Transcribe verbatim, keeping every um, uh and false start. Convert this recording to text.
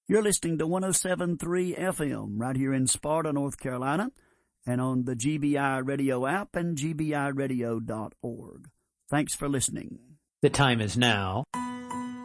You're listening to one oh seven point three F M right here in Sparta, North Carolina, and on the G B I Radio app and G B I radio dot org. Thanks for listening. The time is now